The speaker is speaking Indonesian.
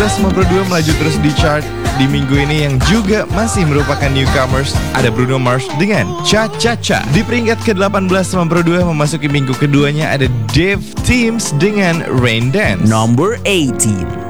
92 melaju terus di chart di minggu ini yang juga masih merupakan newcomers. Ada Bruno Mars dengan Cha Cha Cha. Di peringkat ke-18 92 memasuki minggu keduanya ada Dave Teams dengan Rain Dance. Number 18.